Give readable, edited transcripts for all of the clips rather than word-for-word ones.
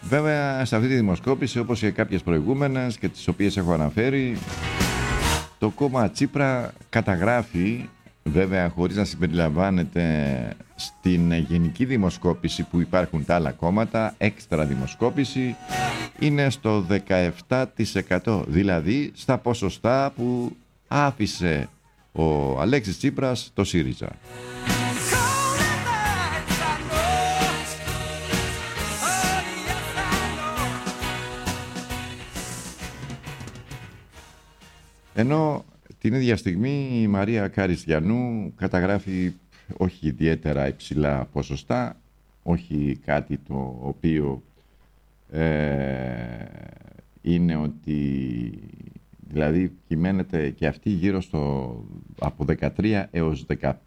Βέβαια, σε αυτή τη δημοσκόπηση, όπως και κάποιες προηγούμενες και τις οποίες έχω αναφέρει, το κόμμα Τσίπρα καταγράφει, βέβαια χωρίς να συμπεριλαμβάνεται στην γενική δημοσκόπηση που υπάρχουν τα άλλα κόμματα, έξτρα δημοσκόπηση, είναι στο 17%, δηλαδή στα ποσοστά που άφησε ο Αλέξης Τσίπρας το ΣΥΡΙΖΑ. Ενώ την ίδια στιγμή η Μαρία Καριστιανού καταγράφει όχι ιδιαίτερα υψηλά ποσοστά, όχι κάτι το οποίο είναι ότι δηλαδή κυμαίνεται και αυτή γύρω στο από 13 έως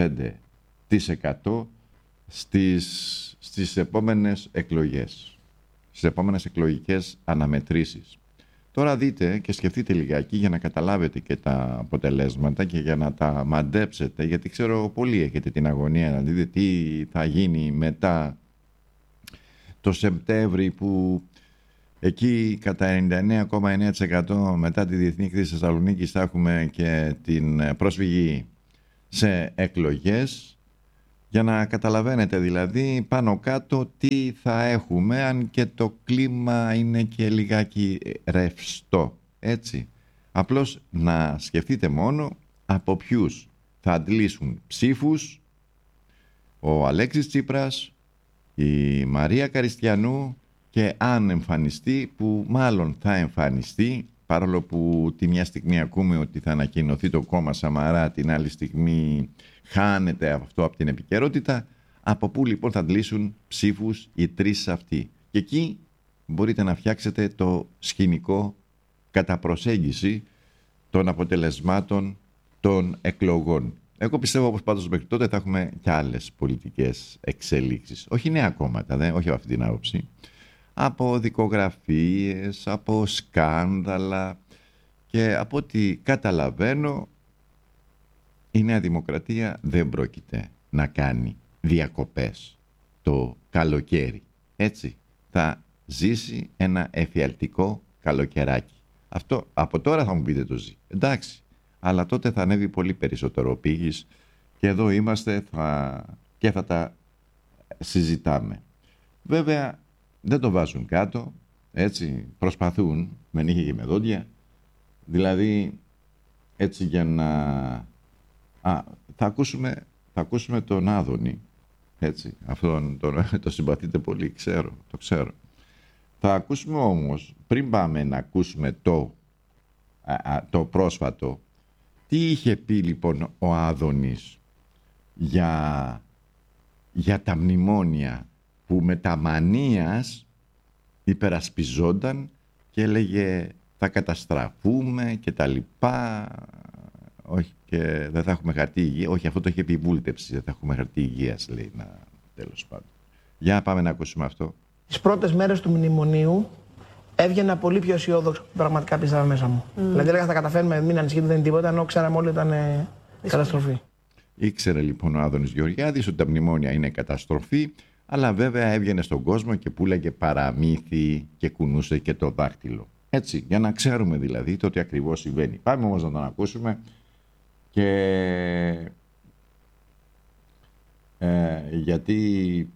15% στις επόμενες εκλογές, στις επόμενες εκλογικές αναμετρήσεις. Τώρα δείτε και σκεφτείτε λιγάκι για να καταλάβετε και τα αποτελέσματα και για να τα μαντέψετε, γιατί ξέρω πολλοί έχετε την αγωνία να δείτε τι θα γίνει μετά το Σεπτέμβρη, που εκεί κατά 99,9% μετά τη Διεθνή Κρίση της Θεσσαλονίκης θα έχουμε και την πρόσφυγη σε εκλογές, για να καταλαβαίνετε δηλαδή πάνω κάτω τι θα έχουμε, αν και το κλίμα είναι και λιγάκι ρευστό, έτσι. Απλώς να σκεφτείτε μόνο από ποιους θα αντλήσουν ψήφους ο Αλέξης Τσίπρας, η Μαρία Καριστιανού, και αν εμφανιστεί, που μάλλον θα εμφανιστεί, παρόλο που τη μια στιγμή ακούμε ότι θα ανακοινωθεί το κόμμα Σαμαρά, την άλλη στιγμή χάνεται αυτό από την επικαιρότητα, από πού λοιπόν θα αντλήσουν ψήφους οι τρεις αυτοί. Και εκεί μπορείτε να φτιάξετε το σκηνικό κατά προσέγγιση των αποτελεσμάτων των εκλογών. Εγώ πιστεύω πως πάντως μέχρι τότε θα έχουμε και άλλες πολιτικές εξελίξεις. Όχι νέα κόμματα, όχι από αυτή την άποψη. Από δικογραφίες, από σκάνδαλα, και από ό,τι καταλαβαίνω η Νέα Δημοκρατία δεν πρόκειται να κάνει διακοπές το καλοκαίρι. Έτσι θα ζήσει ένα εφιαλτικό καλοκαιράκι. Αυτό από τώρα θα μου πείτε το ζει. Εντάξει, αλλά τότε θα ανέβει πολύ περισσότερο ο πήγης και εδώ είμαστε και θα τα συζητάμε. Βέβαια δεν το βάζουν κάτω, έτσι, προσπαθούν με νύχια και με δόντια, δηλαδή έτσι για να... θα ακούσουμε τον Άδωνη, έτσι, αυτόν το συμπαθείτε πολύ, το ξέρω. Θα ακούσουμε όμως, πριν πάμε να ακούσουμε το πρόσφατο, τι είχε πει λοιπόν ο Άδωνης για τα μνημόνια, που με τα μανίας υπερασπιζόταν και έλεγε θα καταστραφούμε και τα λοιπά, όχι, και δεν θα έχουμε χαρτί υγείας. Όχι, αυτό το είχε πει βούλτεψη, δεν θα έχουμε χαρτί υγείας, λέει, τέλος πάντων. Για πάμε να ακούσουμε αυτό. Τις πρώτες μέρες του μνημονίου έβγαινα πολύ πιο αισιόδοξο που πραγματικά πίστευα μέσα μου. Δηλαδή έλεγα θα καταφέρουμε, μην ανησυχείτε, δεν είναι τίποτα, ενώ ξέραμε όλοι ότι ήταν καταστροφή. Ήξερε λοιπόν ο Άδωνης Γεωργιάδης ότι τα μνημόνια είναι καταστροφή, αλλά βέβαια έβγαινε στον κόσμο και πουλάγε παραμύθι και κουνούσε και το δάχτυλο. Έτσι, για να ξέρουμε δηλαδή το τι ακριβώς συμβαίνει. Πάμε όμως να τον ακούσουμε και γιατί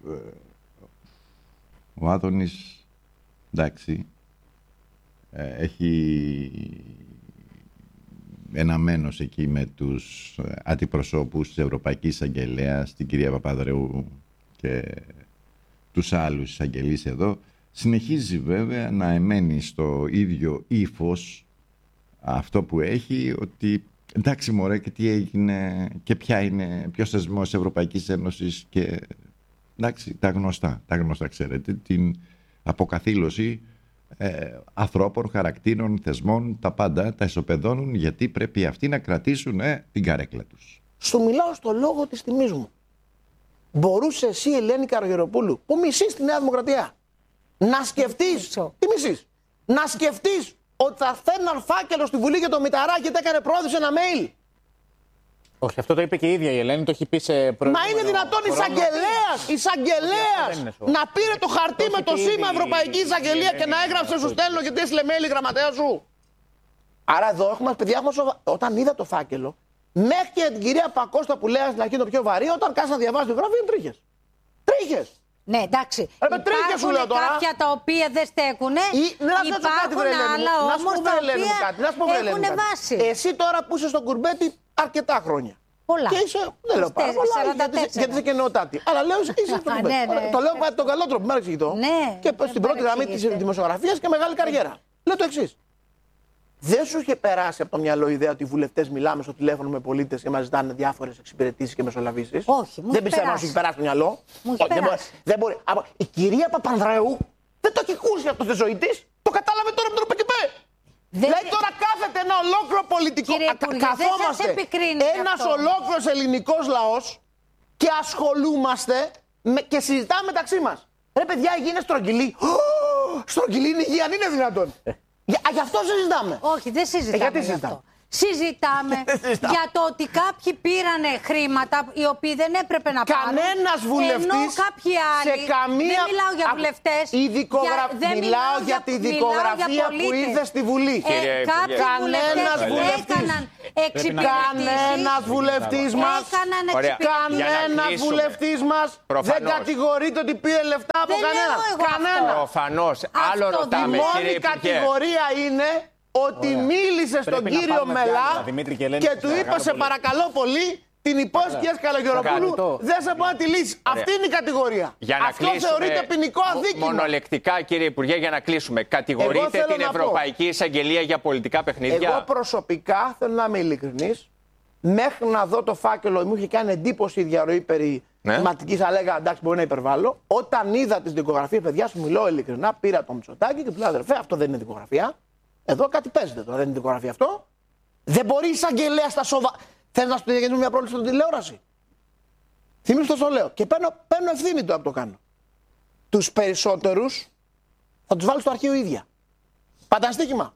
ο Άδωνης, εντάξει, έχει ένα μένος εκεί με τους αντιπροσώπους της Ευρωπαϊκής Εισαγγελέας, την κυρία Παπαδρέου και τους άλλους εισαγγελείς εδώ. Συνεχίζει βέβαια να εμένει στο ίδιο ύφος αυτό που έχει, ότι εντάξει μωρέ, και τι έγινε και ποιος θεσμός Ευρωπαϊκής Ένωσης, και εντάξει, τα γνωστά ξέρετε, την αποκαθήλωση ανθρώπων, χαρακτήρων, θεσμών, τα πάντα τα ισοπεδώνουν, γιατί πρέπει αυτοί να κρατήσουν την καρέκλα τους. Σου μιλάω στο λόγο της τιμής μου. Μπορούσε εσύ, Ελένη Καραγεροπούλου, που μισείς τη Νέα Δημοκρατία, να σκεφτείς, να σκεφτείς ότι θα φέρναν φάκελο στη Βουλή για το Μηταράκη, γιατί έκανε πρόοδο σε ένα mail. Όχι, αυτό το είπε και η ίδια η Ελένη, το έχει πει σε προηγούμενο. Μα είναι δυνατόν εισαγγελέας να πήρε το χαρτί με το σήμα Ευρωπαϊκή Εισαγγελία και να έγραψε σου στέλνω γιατί έστειλε mail η γραμματέα σου. Άρα εδώ έχουμε, παιδιά, όταν είδα το φάκελο, μέχρι και την κυρία Πακώστα που λέει στην αρχή το πιο βαρύ, όταν κάτσε να διαβάσει το γράφει, είναι τρίχες. Τρίχες. Ναι, εντάξει. Υπάρχουν κάποια τα οποία δεν στέκουν. Υπάρχουν άλλα όμως τα οποία έχουν βάση. Εσύ τώρα που είσαι στον κουρμπέτι αρκετά χρόνια. Πολλά. Και είσαι, δεν λέω πάρα πολλά, γιατί είσαι και νεοτάτη. Αλλά λέω είσαι στον κουρμπέτι. Το λέω με τον καλό τρόπο, μην εξηγητώ. Και στην πρώτη γραμμή της δημοσιογραφίας και μεγάλη καριέρα. Λέω το εξής. Δεν σου είχε περάσει από το μυαλό η ιδέα ότι οι βουλευτές μιλάμε στο τηλέφωνο με πολίτες και μας ζητάνε διάφορες εξυπηρετήσεις και μεσολαβήσεις? Όχι, μου δεν πιστεύω να σου έχει περάσει το μυαλό. Δεν μπορεί. Η κυρία Παπανδρέου δεν το έχει ακούσει αυτό στη ζωή της. Το κατάλαβε τώρα με τον ΠΚΠ. Δηλαδή τώρα κάθεται ένα ολόκληρο πολιτικό. Καθόμαστε ένας ολόκληρος ελληνικός λαός και ασχολούμαστε και συζητάμε μεταξύ μας. Ρε παιδιά, η γη είναι στρογγυλή. Στρογγυλή είναι η γη, αν είναι δυνατόν. Γι' αυτό συζητάμε. Όχι, δεν συζητάμε. Γιατί συζητάμε? Συζητάμε για το ότι κάποιοι πήρανε χρήματα οι οποίοι δεν έπρεπε να πάρουν. Κανένας βουλευτής. Ενώ κάποιοι άλλοι. Σε καμία... Δεν μιλάω για βουλευτές. Μιλάω για τη δικογραφία που ήρθε στη Βουλή. Κάποιοι βουλευτές έκαναν εξυπηρετήσεις. Κανένας βουλευτής μας δεν κατηγορείται ότι πήρε λεφτά από κανένα. Προφανώς. Άλλο ρωτάμε, κύριε Υπουργέ. Η μόνη κατηγορία είναι ότι μίλησε στον κύριο Μελά και του είπε σε παρακαλώ πολύ την υπόθεση της κυρίας Καλογεροπούλου δεν σε μπορεί να τη λύσει. Αυτή είναι η κατηγορία. Αυτό θεωρείται ποινικό αδίκημα. Μονολεκτικά, κύριε Υπουργέ, για να κλείσουμε. Κατηγορείτε την Ευρωπαϊκή Εισαγγελία για πολιτικά παιχνίδια? Εγώ προσωπικά θέλω να είμαι ειλικρινής. Μέχρι να δω το φάκελο, μου είχε κάνει εντύπωση η διαρροή περί θεματικής, αλλά έλεγα εντάξει, μπορεί να υπερβάλλω. Όταν είδα τις δικογραφίες, παιδιά, σου μιλώ ειλικρινά, πήρα το Μητσοτάκη και του λέω αδερφέ, αυτό δεν είναι δικογραφία. Εδώ κάτι παίζεται τώρα, δεν είναι δικογραφία αυτό. Δεν μπορεί η εισαγγελέα στα σοβαρά. Θες να σου πει μια πρόληψη στην τηλεόραση? Θυμίζω το λέω. Και παίρνω ευθύνη του να το κάνω. Τους περισσότερους θα τους βάλω στο αρχείο ίδια. Πανταστοίχημα.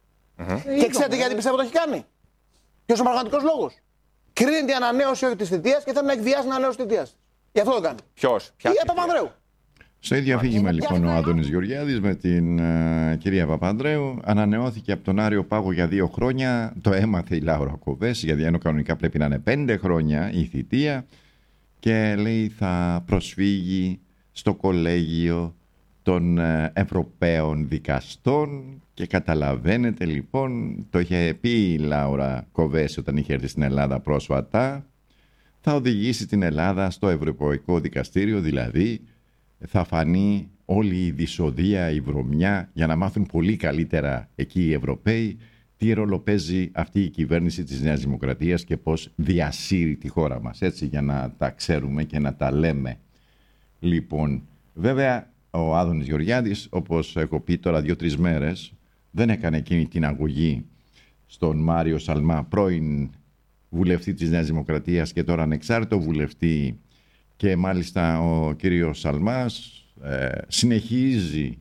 Και ξέρετε γιατί πιστεύω το έχει κάνει? Ποιος είναι ο πραγματικός λόγος? Κρίνεται η ανανέωση όχι της θητείας και θέλει να εκβιάσει την ανανέωση της θητείας. Γι' αυτό το κάνει. Ποιος? Η Παπανδρέου. Στο ίδιο αφήγημα λοιπόν ο Άδωνης Γεωργιάδης με την κυρία Παπανδρέου ανανεώθηκε από τον Άριο Πάγο για 2 χρόνια. Το έμαθε η Λάουρα Κοβέση, γιατί ενώ κανονικά πρέπει να είναι 5 χρόνια η θητεία, και λέει θα προσφύγει στο κολέγιο των Ευρωπαίων δικαστών. Και καταλαβαίνετε λοιπόν, το είχε πει η Λάουρα Κοβέση όταν είχε έρθει στην Ελλάδα πρόσφατα, θα οδηγήσει την Ελλάδα στο Ευρωπαϊκό Δικαστήριο, δηλαδή θα φανεί όλη η δυσοδεία, η βρωμιά, για να μάθουν πολύ καλύτερα εκεί οι Ευρωπαίοι τι ρόλο παίζει αυτή η κυβέρνηση της Νέας Δημοκρατίας και πώς διασύρει τη χώρα μας. Έτσι, για να τα ξέρουμε και να τα λέμε. Λοιπόν, βέβαια ο Άδωνης Γεωργιάδης, όπως έχω πει τώρα 2-3 μέρες, δεν έκανε εκείνη την αγωγή στον Μάριο Σαλμά, πρώην βουλευτή της Νέας Δημοκρατίας και τώρα ανεξάρτητο βουλευτή. Και μάλιστα ο κύριος Σαλμάς συνεχίζει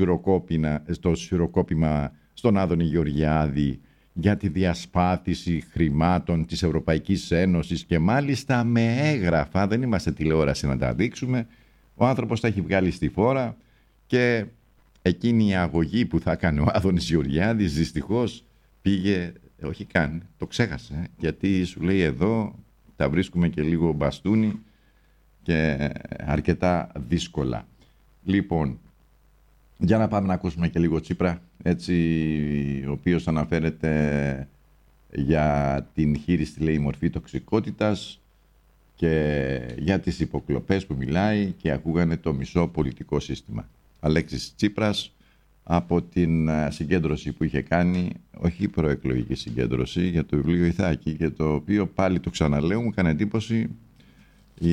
το σφυροκόπημα στον Άδωνη Γεωργιάδη για τη διασπάθηση χρημάτων της Ευρωπαϊκής Ένωσης και μάλιστα με έγγραφα, δεν είμαστε τηλεόραση να τα δείξουμε, ο άνθρωπος τα έχει βγάλει στη φόρα και εκείνη η αγωγή που θα κάνει ο Άδωνης Γεωργιάδης δυστυχώς πήγε, όχι καν, το ξέχασε, γιατί σου λέει εδώ τα βρίσκουμε και λίγο μπαστούνι και αρκετά δύσκολα. Λοιπόν, για να πάμε να ακούσουμε και λίγο Τσίπρα, έτσι, ο οποίος αναφέρεται για την χείριστη, λέει, μορφή τοξικότητας και για τις υποκλοπές που μιλάει και ακούγανε το μισό πολιτικό σύστημα. Αλέξης Τσίπρας από την συγκέντρωση που είχε κάνει, όχι προεκλογική συγκέντρωση, για το βιβλίο Ιθάκη, και το οποίο πάλι το ξαναλέω, μου έκανε εντύπωση η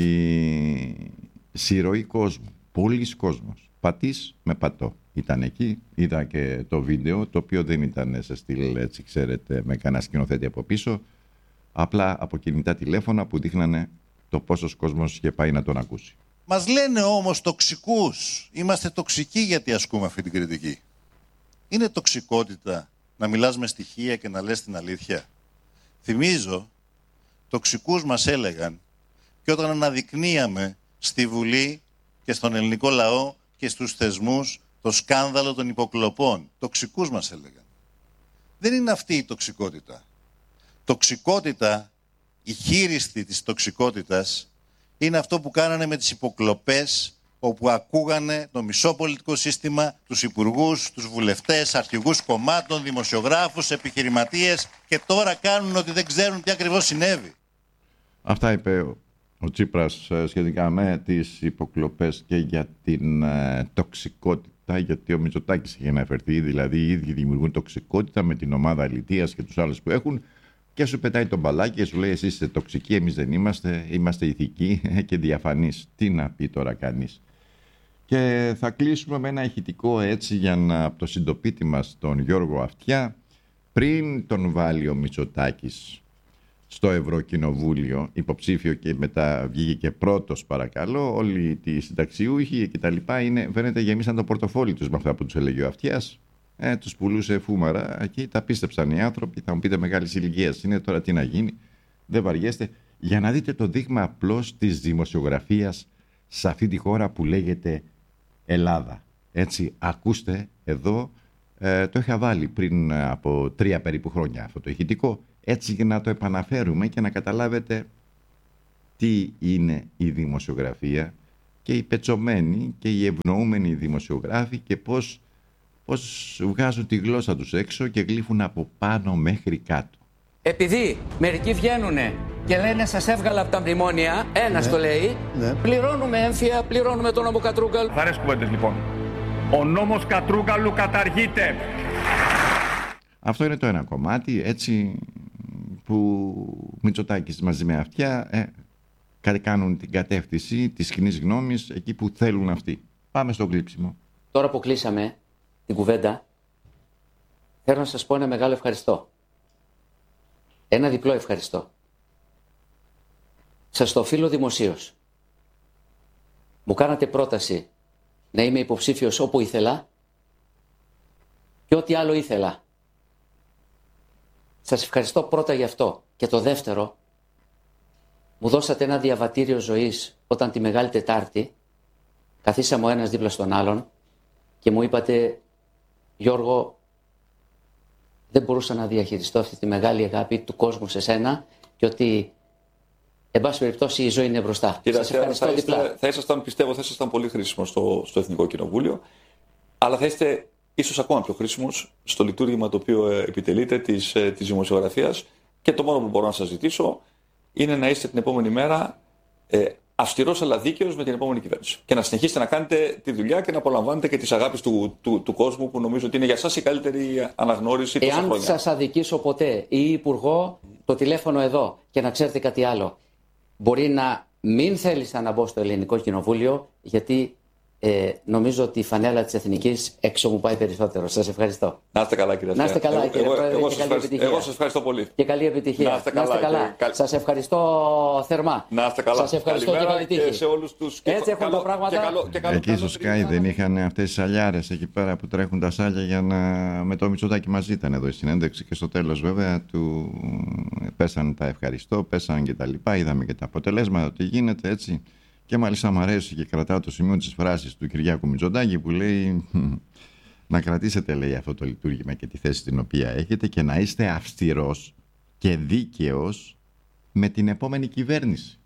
συρροή κόσμου, πολλής κόσμος, πατής με πατώ. Ήταν εκεί, είδα και το βίντεο, το οποίο δεν ήταν σε στυλ, έτσι ξέρετε, με κανένα σκηνοθέτη από πίσω, απλά από κινητά τηλέφωνα που δείχνανε το πόσος κόσμος είχε πάει να τον ακούσει. Μας λένε όμως τοξικούς, είμαστε τοξικοί γιατί ασκούμε αυτή την κριτική. Είναι τοξικότητα να μιλάς με στοιχεία και να λες την αλήθεια? Θυμίζω τοξικούς μας έλεγαν και όταν αναδεικνύαμε στη Βουλή και στον ελληνικό λαό και στους θεσμούς το σκάνδαλο των υποκλοπών. Τοξικούς μας έλεγαν. Δεν είναι αυτή η τοξικότητα. Τοξικότητα, η χείριστη της τοξικότητας, είναι αυτό που κάνανε με τις υποκλοπές, όπου ακούγανε το μισό πολιτικό σύστημα, τους υπουργούς, τους βουλευτές, αρχηγούς κομμάτων, δημοσιογράφους, επιχειρηματίες και τώρα κάνουν ότι δεν ξέρουν τι ακριβώς συνέβη. Αυτά είπε ο Τσίπρας σχετικά με τις υποκλοπές και για την τοξικότητα, γιατί ο Μητσοτάκης είχε αναφερθεί, δηλαδή οι ίδιοι δημιουργούν τοξικότητα με την ομάδα αλητείας και τους άλλους που έχουν και σου πετάει τον μπαλάκι και σου λέει εσείς είστε τοξικοί, εμείς δεν είμαστε ηθικοί και διαφανείς. Τι να πει τώρα κανείς. Και θα κλείσουμε με ένα ηχητικό έτσι από το συντοπίτη μας τον Γιώργο Αυτιά, πριν τον βάλει ο Μητσοτάκης στο Ευρωκοινοβούλιο υποψήφιο και μετά βγήκε και πρώτος, παρακαλώ, όλοι οι συνταξιούχοι και τα λοιπά φαίνεται γεμίσαν το πορτοφόλι τους με αυτά που τους έλεγε ο Αυτιάς. Τους πουλούσε φούμαρα εκεί, τα πίστεψαν οι άνθρωποι. Θα μου πείτε μεγάλης ηλικίας είναι, τώρα τι να γίνει, δεν βαριέστε. Για να δείτε το δείγμα απλώς της δημοσιογραφίας σε αυτή τη χώρα που λέγεται Ελλάδα. Έτσι, ακούστε εδώ, το είχα βάλει πριν από 3 περίπου χρόνια αυτό το ηχητικό, έτσι για να το επαναφέρουμε και να καταλάβετε τι είναι η δημοσιογραφία και οι πετσωμένοι και οι ευνοούμενοι δημοσιογράφοι και πώς βγάζουν τη γλώσσα τους έξω και γλύφουν από πάνω μέχρι κάτω. Επειδή μερικοί βγαίνουνε και λένε σας έβγαλα από τα μνημόνια, ένας το λέει, πληρώνουμε έμφυα, πληρώνουμε τον νόμο Κατρούγκαλου. Βαρές κουβέντες λοιπόν. Ο νόμος Κατρούγκαλου καταργείται. Αυτό είναι το ένα κομμάτι, έτσι, που Μητσοτάκης μαζί με Αυτιά κάνουν την κατεύθυνση της κοινής γνώμης εκεί που θέλουν αυτοί. Πάμε στο κλείψιμο. Τώρα που κλείσαμε την κουβέντα, θέλω να σας πω ένα μεγάλο ευχαριστώ. Ένα διπλό ευχαριστώ. Σας το οφείλω δημοσίως. Μου κάνατε πρόταση να είμαι υποψήφιος όπου ήθελα και ό,τι άλλο ήθελα. Σας ευχαριστώ πρώτα γι' αυτό. Και το δεύτερο, μου δώσατε ένα διαβατήριο ζωής όταν τη Μεγάλη Τετάρτη καθίσαμε ο ένας δίπλα στον άλλον και μου είπατε, Γιώργο, δεν μπορούσα να διαχειριστώ αυτή τη μεγάλη αγάπη του κόσμου σε σένα και ότι, εν πάση περιπτώσει, η ζωή είναι μπροστά. Σας ευχαριστώ διπλά. Θα ήσασταν πολύ χρήσιμο στο Εθνικό Κοινοβούλιο, αλλά θα είστε ίσως ακόμα πιο χρήσιμος στο λειτουργήμα το οποίο επιτελείτε της δημοσιογραφίας και το μόνο που μπορώ να σας ζητήσω είναι να είστε την επόμενη μέρα αυστηρός αλλά δίκαιος με την επόμενη κυβέρνηση. Και να συνεχίσετε να κάνετε τη δουλειά και να απολαμβάνετε και τις αγάπης του κόσμου που νομίζω ότι είναι για σας η καλύτερη αναγνώριση τόσα χρόνια. Εάν σας αδικήσω ποτέ ή υπουργό, το τηλέφωνο εδώ και να ξέρετε κάτι άλλο. Μπορεί να μην θέλετε να μπω στο Ελληνικό Κοινοβούλιο γιατί νομίζω ότι η φανέλα της Εθνικής έξω μου πάει περισσότερο. Σας ευχαριστώ. Να είστε καλά, κύριε Πρόεδρε. Να είστε καλά, εγώ σας ευχαριστώ πολύ. Και καλή επιτυχία. Να είστε καλά. Σας ευχαριστώ θερμά. Να είστε καλά. Σας ευχαριστώ και καλή τύχη. Και σε όλους τους... Έτσι έχουν τα πράγματα. Εκεί στο Sky δεν είχαν αυτές τις σαλιάρες εκεί πέρα που τρέχουν τα σάλια για να... με το Μητσοτάκη μαζί ήταν εδώ η συνέντευξη και στο τέλος βέβαια του πέσαν τα ευχαριστώ, πέσαν και τα λοιπά. Είδαμε και τα αποτελέσματα, τι γίνεται έτσι. Και μάλιστα μου αρέσει και κρατάω το σημείο της φράσης του Κυριάκου Μητσοτάκη που λέει να κρατήσετε, λέει, αυτό το λειτουργήμα και τη θέση την οποία έχετε και να είστε αυστηρός και δίκαιος με την επόμενη κυβέρνηση.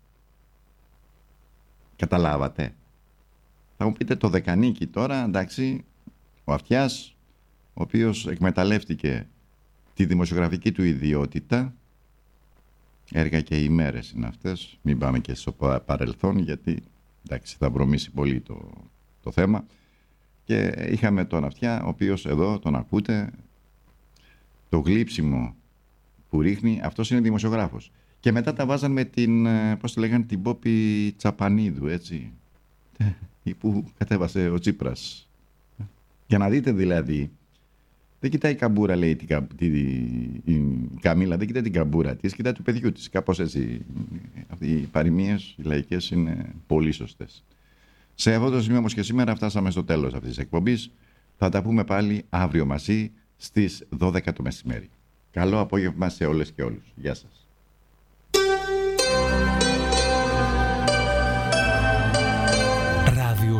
Καταλάβατε. Θα μου πείτε το Δεκανίκη τώρα, εντάξει, ο Αυτιάς, ο οποίος εκμεταλλεύτηκε τη δημοσιογραφική του ιδιότητα. Έργα και ημέρες είναι αυτές, μην πάμε και στο παρελθόν γιατί εντάξει, θα βρωμίσει πολύ το θέμα. Και είχαμε τον Αυτιά, ο οποίος εδώ τον ακούτε, το γλύψιμο που ρίχνει, αυτός είναι δημοσιογράφος. Και μετά τα βάζαν με την, πώς το λέγανε, την Πόπη Τσαπανίδου, έτσι, που κατέβασε ο Τσίπρας. Για να δείτε δηλαδή, δεν κοιτάει η καμπούρα, λέει η Καμίλα, δεν κοιτάει την καμπούρα της, κοιτάει του παιδιού της. Κάπως έτσι, οι παροιμίες, οι λαϊκές είναι πολύ σωστές. Σε αυτό το σημείο όμως και σήμερα φτάσαμε στο τέλος αυτής της εκπομπής. Θα τα πούμε πάλι αύριο μαζί στις 12 το μεσημέρι. Καλό απόγευμα σε όλες και όλους. Γεια σας.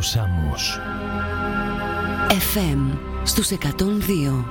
Σάμος. FM στους 102.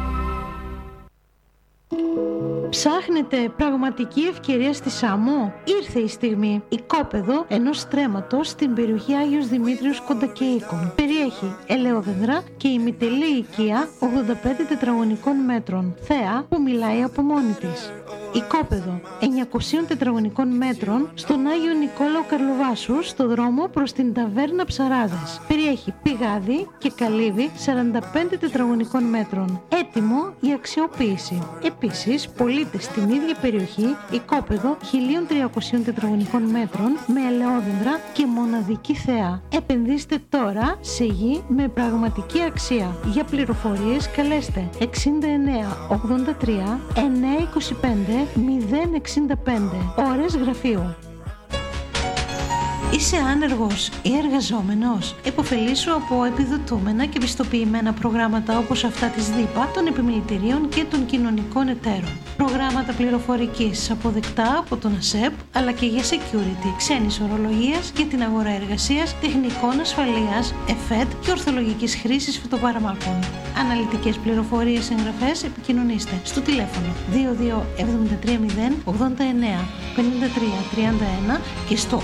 Ψάχνετε πραγματική ευκαιρία στη Σάμο? Ήρθε η στιγμή. Οικόπεδο ενός στρέμματος στην περιοχή Άγιος Δημήτριος Κοντακεΐκων. Περιέχει ελαιόδεντρα και ημιτελή οικία 85 τετραγωνικών μέτρων. Θέα που μιλάει από μόνη της. Οικόπεδο 900 τετραγωνικών μέτρων στον Άγιο Νικόλαο Καρλοβάσου, στο δρόμο προς την ταβέρνα Ψαράδας. Περιέχει πηγάδι και καλύβι 45 τετραγωνικών μέτρων. Έτοιμο η αξιοποίηση. Επίσης, πωλείται στην ίδια περιοχή οικόπεδο 1300 τετραγωνικών μέτρων με ελαιόδεντρα και μοναδική θέα. Επενδύστε τώρα σε γη με πραγματική αξία. Για πληροφορίες καλέστε 69 83 925 065. Ώρες γραφείου. Είσαι άνεργος ή εργαζόμενος? Εποφελήσου από επιδοτούμενα και πιστοποιημένα προγράμματα όπως αυτά της ΔΥΠΑ, των επιμελητηρίων και των κοινωνικών εταίρων. Προγράμματα πληροφορικής αποδεκτά από τον ΑΣΕΠ, αλλά και για security, ξένης ορολογίας, για την αγορά εργασίας, τεχνικών ασφαλείας, ΕΦΕΤ και ορθολογικής χρήσης φυτοπαραμάκων. Αναλυτικές πληροφορίες, εγγραφές, επικοινωνήστε στο τηλέφωνο 22730 89 53 31 και στο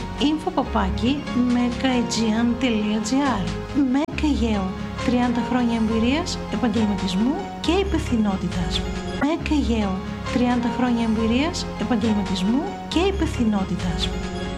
info@mekaegean.gr. Μέκα Αιγαίο. 30 χρόνια εμπειρίας, επαγγελματισμού και υπευθυνότητας. Μέκα Αιγαίο. 30 χρόνια εμπειρίας, επαγγελματισμού και υπευθυνότητας.